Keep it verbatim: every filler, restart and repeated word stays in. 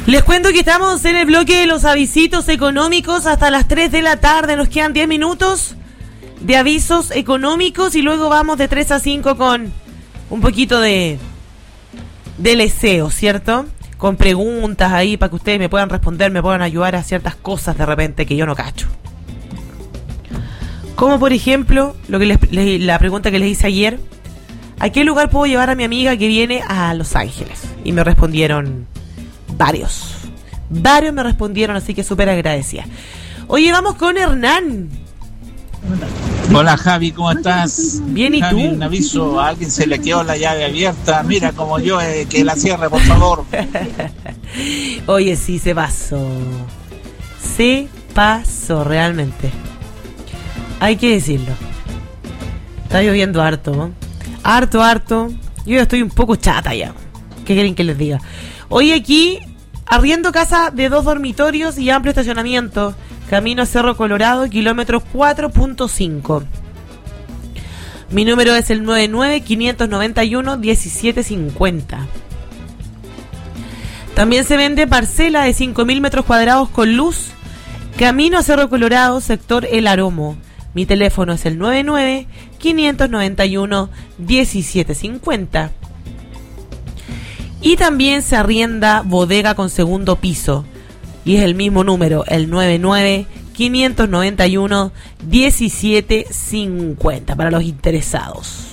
Les cuento que estamos en el bloque de los avisitos económicos hasta las tres de la tarde. Nos quedan diez minutos de avisos económicos y luego vamos de tres a cinco con un poquito de, de leseo, ¿cierto? Con preguntas ahí para que ustedes me puedan responder, me puedan ayudar a ciertas cosas de repente que yo no cacho. Como por ejemplo, lo que les, les, la pregunta que les hice ayer: ¿a qué lugar puedo llevar a mi amiga que viene a Los Ángeles? Y me respondieron varios. Varios me respondieron, así que súper agradecida. Oye, vamos con Hernán. Hola Javi, ¿cómo estás? Bien, ¿y Javi, tú? un aviso, a alguien se le quedó la llave abierta, mira como yo, eh, que la cierre, por favor. Oye, sí, se pasó. Se pasó, realmente. Hay que decirlo. Está lloviendo harto, ¿no? Harto, harto. Yo ya estoy un poco chata ya. ¿Qué quieren que les diga? Hoy aquí, arriendo casa de dos dormitorios y amplio estacionamiento. Camino Cerro Colorado, kilómetros cuatro punto cinco. Mi número es el nueve nueve, quinientos noventa y uno, diecisiete cincuenta. También se vende parcela de cinco mil metros cuadrados con luz. Camino Cerro Colorado, sector El Aromo. Mi teléfono es el nueve nueve, quinientos noventa y uno, diecisiete cincuenta. Y también se arrienda bodega con segundo piso. Y es el mismo número, el nueve nueve, quinientos noventa y uno, diecisiete cincuenta, para los interesados.